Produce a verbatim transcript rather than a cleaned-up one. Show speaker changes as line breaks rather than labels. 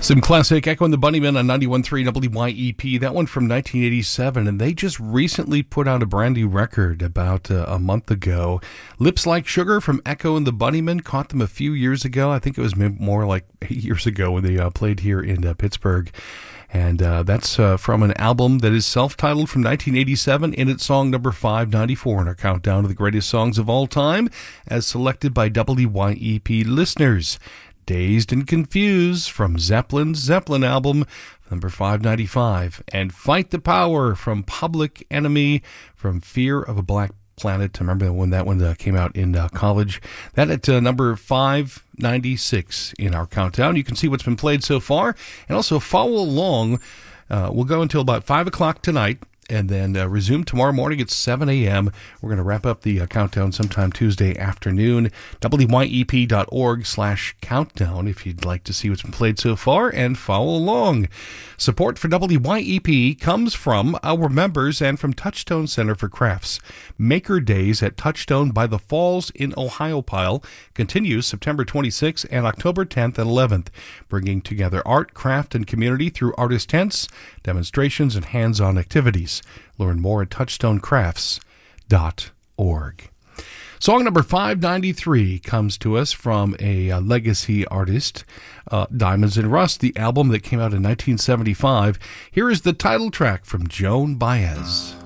Some classic Echo and the Bunnymen on ninety-one point three W Y E P. That one from nineteen eighty-seven, and they just recently put out a brand new record about uh, a month ago. Lips Like Sugar from Echo and the Bunnymen. Caught them a few years ago. I think it was more like eight years ago when they uh, played here in uh, Pittsburgh. And uh, that's uh, from an album that is self-titled from nineteen eighty-seven, and it's song number five ninety-four in our countdown to the greatest songs of all time, as selected by W Y E P listeners. Dazed and Confused from Zeppelin's Zeppelin album, number five ninety-five. And Fight the Power from Public Enemy, from Fear of a Black Planet. I remember when that one uh, came out in uh, college. That at uh, number five ninety-six in our countdown. You can see what's been played so far, and also follow along. Uh, we'll go until about five o'clock tonight, and then uh, resume tomorrow morning at seven a.m. We're going to wrap up the uh, countdown sometime Tuesday afternoon. W Y E P dot org slash countdown if you'd like to see what's been played so far and follow along. Support for W Y E P comes from our members and from Touchstone Center for Crafts. Maker Days at Touchstone by the Falls in Ohiopyle continues September twenty-sixth and October tenth and eleventh, bringing together art, craft, and community through artist tents, demonstrations, and hands-on activities. Learn more at touchstone crafts dot org. Song number five ninety-three comes to us from a uh, legacy artist, uh, Diamonds and Rust, the album that came out in nineteen seventy-five. Here is the title track from Joan Baez.